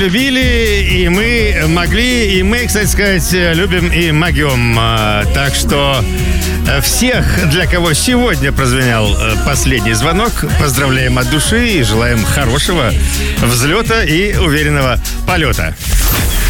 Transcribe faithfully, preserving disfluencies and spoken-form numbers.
Любили, и мы могли, и мы, кстати сказать, любим и могем. Так что всех, для кого сегодня прозвенел последний звонок, поздравляем от души и желаем хорошего взлета и уверенного полета.